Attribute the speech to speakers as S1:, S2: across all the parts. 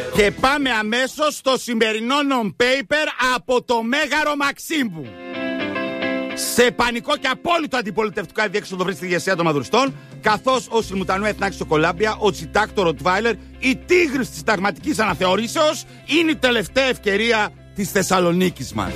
S1: Και πάμε αμέσως στο σημερινό non-paper από το Μέγαρο Μαξίμου. Σε πανικό και απόλυτο αντιπολιτευτικό αδιέξοδο βρίσκεται η ηγεσία των Μαδουριστών, καθώς ο Σιμουτανού Εθνάκης στο Κολάμπια, ο Τσιτάκτο Ροτβάιλερ, η τίγρης της ταγματικής αναθεωρήσεως, είναι η τελευταία ευκαιρία της Θεσσαλονίκης μας.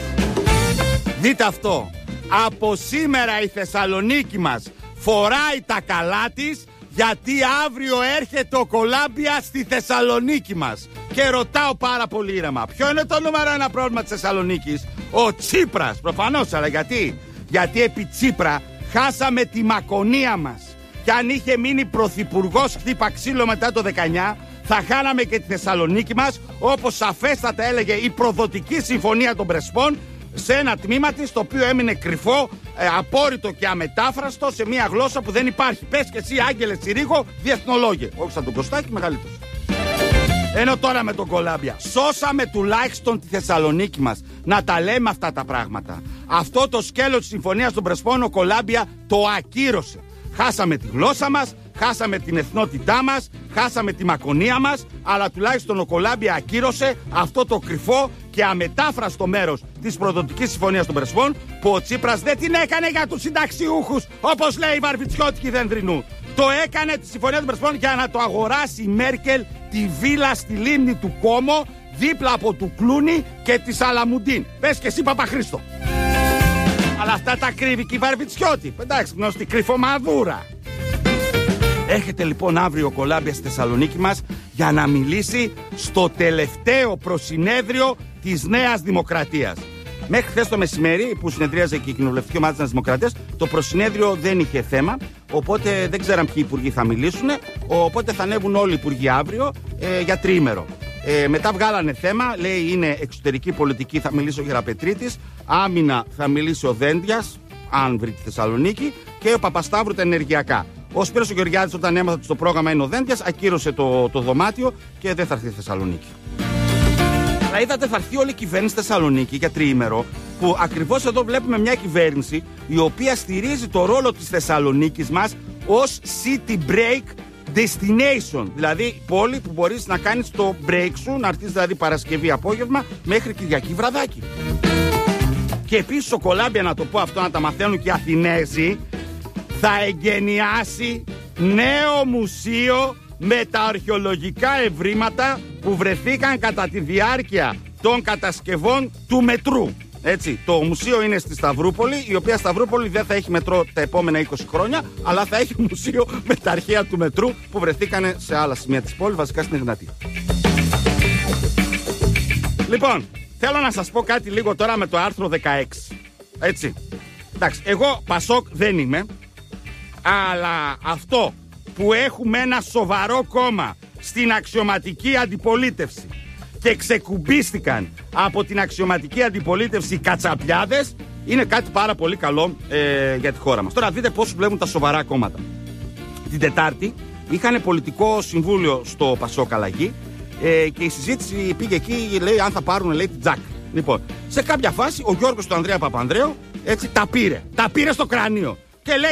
S1: Δείτε αυτό. Από σήμερα η Θεσσαλονίκη μας φοράει τα καλά της, γιατί αύριο έρχεται ο Κολάμπια στη Θεσσαλονίκη μας. Και ρωτάω πάρα πολύ ήρεμα, ποιο είναι το νούμερο ένα πρόβλημα της Θεσσαλονίκης? Ο Τσίπρας, προφανώς, αλλά γιατί? Γιατί επί Τσίπρα χάσαμε τη μακονία μας. Και αν είχε μείνει πρωθυπουργός χτύπα ξύλο μετά το 19, θα χάναμε και τη Θεσσαλονίκη μας, όπως σαφέστατα έλεγε η προδοτική συμφωνία των Πρεσπών, σε ένα τμήμα της, το οποίο έμεινε κρυφό, απόρριτο και αμετάφραστο σε μια γλώσσα που δεν υπάρχει. Πες και εσύ, Άγγελε Τσιρίγο, διεθνολόγε. Όχι σαν τον Κωστάκη, μεγαλύτερος. Ενώ τώρα με τον Κολάμπια σώσαμε τουλάχιστον τη Θεσσαλονίκη μας. Να τα λέμε αυτά τα πράγματα. Αυτό το σκέλος της συμφωνίας των Πρεσπών ο Κολάμπια το ακύρωσε. Χάσαμε τη γλώσσα μας, χάσαμε την εθνότητά μας, χάσαμε τη μακονία μας, αλλά τουλάχιστον ο Κολάμπια ακύρωσε αυτό το κρυφό και αμετάφραστο μέρος της προδοτικής συμφωνίας των Πρεσπών, που ο Τσίπρας δεν την έκανε για τους συνταξιούχους, όπως λέει η Βαρβιτσιώτικη Δενδρινού. Το έκανε τη συμφωνία των Πρεσπών για να το αγοράσει η Μέρκελ τη βίλα στη λίμνη του Κόμο, δίπλα από του Κλούνι και τη Σαλαμουντίν. Πες και εσύ, Παπαχρήστο. Αλλά αυτά τα κρύβει και η Βαρβιτσιώτη. Εντάξει, γνωστή κρυφομαδούρα. Έρχεται λοιπόν αύριο ο Κολάμπια στη Θεσσαλονίκη μας για να μιλήσει στο τελευταίο προσυνέδριο της Νέας Δημοκρατίας. Μέχρι χθες το μεσημέρι που συνεδρίαζε και η κοινοβουλευτική ομάδα της Νέας Δημοκρατίας, το προσυνέδριο δεν είχε θέμα, οπότε δεν ξέραν ποιοι υπουργοί θα μιλήσουν, οπότε θα ανέβουν όλοι οι υπουργοί αύριο για τριήμερο. Μετά βγάλανε θέμα, λέει είναι εξωτερική πολιτική, θα μιλήσει ο Γεραπετρίτης, άμυνα θα μιλήσει ο Δέντιας, αν βρει τη Θεσσαλονίκη, και ο Παπασταύρου τα ενεργειακά. Ο Σπύρος ο Γεωργιάδης, όταν έμαθα ότι στο πρόγραμμα είναι ο Δέντιας, ακύρωσε το δωμάτιο και δεν θα έρθει στη Θεσσαλονίκη. Αλλά είδατε, θα έρθει όλη η κυβέρνηση στη Θεσσαλονίκη για τριήμερο, που ακριβώς εδώ βλέπουμε μια κυβέρνηση η οποία στηρίζει το ρόλο της Θεσσαλονίκης μας ως city break destination, δηλαδή πόλη που μπορείς να κάνεις το break σου, να έρθεις δηλαδή Παρασκευή απόγευμα μέχρι Κυριακή βραδάκι. Και επίσης ο Κολάμπια, να το πω αυτό να τα μαθαίνουν και οι Αθηνέζοι, θα εγκαινιάσει νέο μουσείο με τα αρχαιολογικά ευρήματα που βρεθήκαν κατά τη διάρκεια των κατασκευών του μετρού. Έτσι, το μουσείο είναι στη Σταυρούπολη, η οποία Σταυρούπολη δεν θα έχει μετρό τα επόμενα 20 χρόνια, αλλά θα έχει μουσείο με τα αρχαία του μετρού που βρεθήκαν σε άλλα σημεία της πόλης, βασικά στην Εγνατία. Λοιπόν, θέλω να σας πω κάτι λίγο τώρα με το άρθρο 16. Έτσι. Εντάξει, εγώ Πασόκ δεν είμαι, αλλά αυτό που έχουμε ένα σοβαρό κόμμα στην αξιωματική αντιπολίτευση και ξεκουμπίστηκαν από την αξιωματική αντιπολίτευση οι κατσαπιάδες, είναι κάτι πάρα πολύ καλό για τη χώρα μας. Τώρα δείτε πώς βλέπουν τα σοβαρά κόμματα. Την Τετάρτη είχαν πολιτικό συμβούλιο στο Πασόκ αλλαγή και η συζήτηση πήγε εκεί, λέει αν θα πάρουν, λέει, την Τζακ. Λοιπόν, σε κάποια φάση ο Γιώργος του Ανδρέα Παπανδρέου έτσι τα πήρε στο κρανίο και λέει